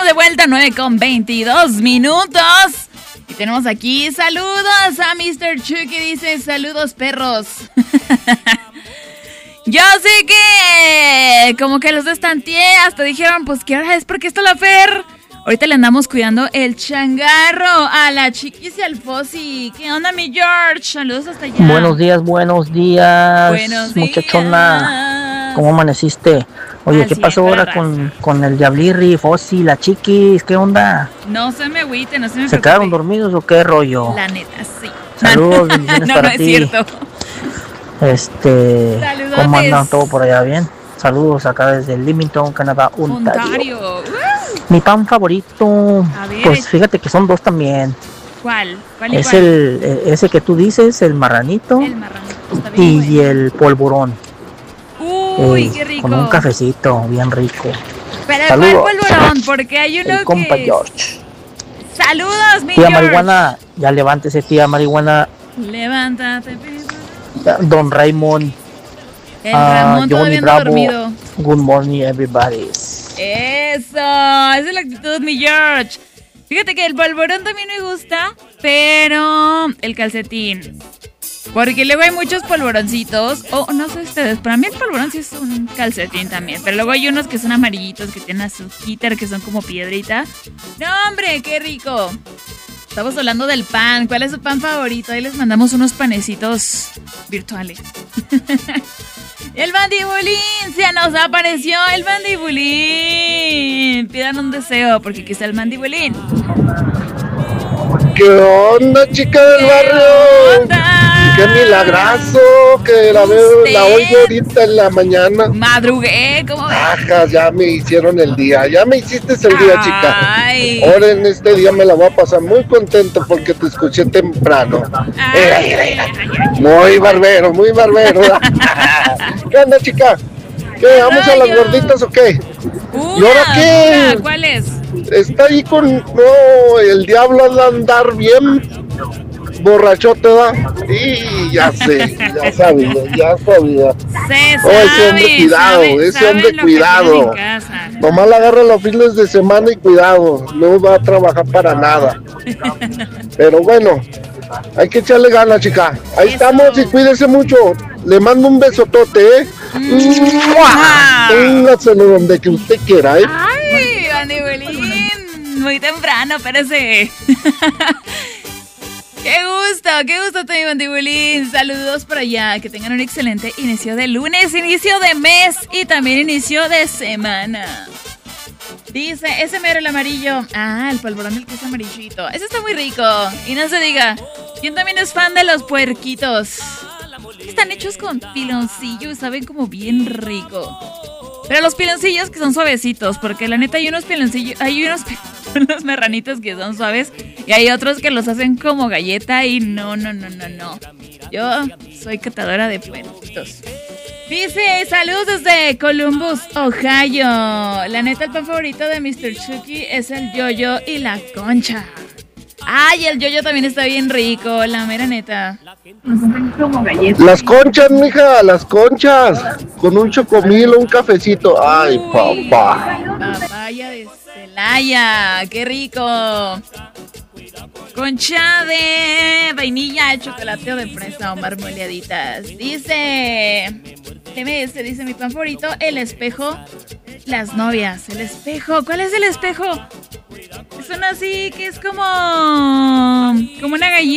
de vuelta, 9:22. Y tenemos aquí saludos a Mr. Chucky, dice saludos perros. Yo sé que como que los destanteé, hasta dijeron pues ¿qué hora es? Porque está la Fer. Ahorita le andamos cuidando el changarro a la Chiquis y al Fossi. ¿Qué onda, mi George? Saludos hasta allá. Buenos días. Buenos muchachona. ¿Cómo amaneciste? Oye, ¿qué pasó ahora con el Diablirri, Fossi, la Chiquis? ¿Qué onda? No se me agüite, no se me preocupe. ¿Se quedaron dormidos o qué rollo? La neta, sí. Saludos, bendiciones para ti. No, es cierto. ¿Cómo andan todo por allá? ¿Bien? Saludos acá desde Leamington, Canadá, Ontario. Mi pan favorito, pues fíjate que son dos también. ¿Cuál? Es ese que tú dices, el marranito. El marranito, está bien, y el polvorón. Uy, qué rico. Con un cafecito bien rico. Pero ¿cuál polvorón? Porque hay uno el compa George. Saludos, mi tía George. Marihuana, ya levántese, tía Marihuana. Levántate. Don Raymond. El Ramón todavía anda dormido. Good morning, everybody. Eso, esa es la actitud, mi George. Fíjate que el polvorón también me gusta, pero el calcetín. Porque luego hay muchos polvoroncitos, o no sé ustedes, para mí el polvorón sí es un calcetín también. Pero luego hay unos que son amarillitos, que tienen azúcar, que son como piedrita. ¡No, hombre, qué rico! Estamos hablando del pan. ¿Cuál es su pan favorito? Ahí les mandamos unos panecitos virtuales. El mandibulín, se nos apareció el mandibulín. Pidan un deseo, porque aquí está el mandibulín. ¿Qué onda, chica del barrio? Onda? ¡Qué milagrazo! Que la oigo ahorita en la mañana. Madrugué, ¿cómo ves? Ajá, ya me hicieron el día. Ya me hiciste el día, chica. Ay. Ahora en este día me la voy a pasar muy contento porque te escuché temprano. Muy barbero, muy barbero. ¿Qué onda, chica? ¿Qué? ¿Vamos a las gorditas o qué? ¿Y ahora qué? ¿Cuál es? Está ahí con... No, el diablo anda a andar bien borrachote, ¿va? Y ya sé, ya sabía. Ese hombre cuidado, ese hombre cuidado. Nomás la agarra los fines de semana y cuidado, no va a trabajar para nada. Pero bueno, hay que echarle ganas, chica. Ahí estamos y cuídese mucho. Le mando un besotote, ¿eh? Póngaselo donde que usted quiera, ¿eh? Ay, mandibulín, muy temprano, parece. Qué gusto, Tony Mandibulín. Saludos por allá, que tengan un excelente inicio de lunes, inicio de mes y también inicio de semana. Dice, ese mero el amarillo. Ah, el polvorón del que es amarillito. Ese está muy rico. Y no se diga, ¿quién también es fan de los puerquitos? Están hechos con piloncillo, saben como bien rico. Pero los piloncillos que son suavecitos, porque la neta hay unos piloncillos, unos marranitos que son suaves y hay otros que los hacen como galleta y no. Yo soy catadora de puerquitos. Dice, saludos desde Columbus, Ohio. La neta, el pan favorito de Mr. Chucky es el yoyo y la concha. Ay, el yoyo también está bien rico, la mera neta. Las conchas, mija, las conchas. Con un chocomil o un cafecito. Ay, papá. Papaya de Celaya, qué rico. Concha de vainilla, chocolate o de fresa o marmoleaditas. Dice, ¿qué me dice? Dice mi pan favorito, el espejo. Las novias, el espejo. ¿Cuál es el espejo? Es uno así que es como una galleta.